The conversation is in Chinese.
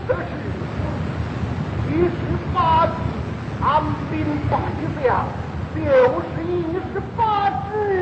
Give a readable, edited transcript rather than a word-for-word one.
这是18计，按兵法之表，就是18之